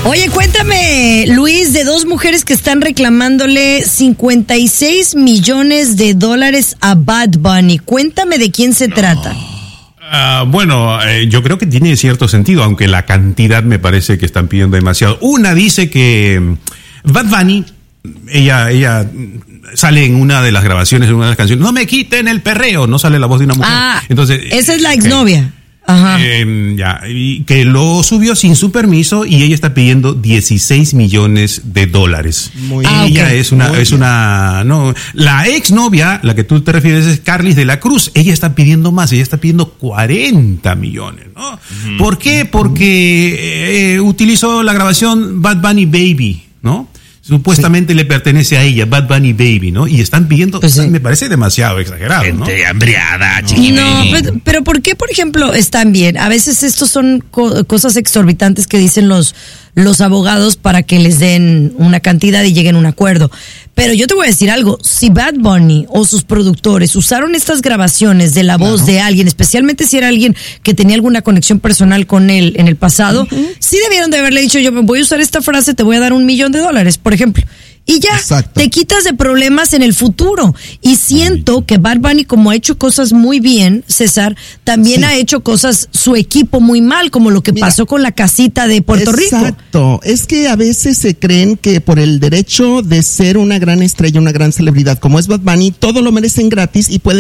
Oye, cuéntame, Luis, de dos mujeres que están reclamándole $56 millones a Bad Bunny. Cuéntame de quién se trata. Yo creo que tiene cierto sentido, aunque la cantidad me parece que están pidiendo demasiado. Una dice que Bad Bunny, ella sale en una de las grabaciones, en una de las canciones, no me quiten el perreo, no sale la voz de una mujer. Entonces, esa es la exnovia. Ajá. Y que lo subió sin su permiso y ella está pidiendo $16 millones. Ella es la exnovia, la que tú te refieres es Carlis de la Cruz. Ella está pidiendo más, ella está pidiendo 40 millones, ¿no? Uh-huh. ¿Por qué? Porque utilizó la grabación Bad Bunny Baby, ¿no? Supuestamente le pertenece a ella, Bad Bunny Baby, ¿no? Y están pidiendo, me parece demasiado exagerado, ¿no? Gente hambriada, No, pero ¿por qué, por ejemplo, están bien? A veces estos son cosas exorbitantes que dicen los abogados para que les den una cantidad y lleguen a un acuerdo. Pero yo te voy a decir algo, si Bad Bunny o sus productores usaron estas grabaciones de la voz de alguien, especialmente si era alguien que tenía alguna conexión personal con él en el pasado, sí debieron de haberle dicho, yo me voy a usar esta frase, te voy a dar $1 millón, por ejemplo. Y ya, te quitas de problemas en el futuro. Y siento que Bad Bunny, como ha hecho cosas muy bien, César, también ha hecho cosas, su equipo muy mal, como lo que pasó con la casita de Puerto Rico. Exacto. Es que a veces se creen que por el derecho de ser una gran estrella, una gran celebridad, como es Bad Bunny, todo lo merecen gratis y pueden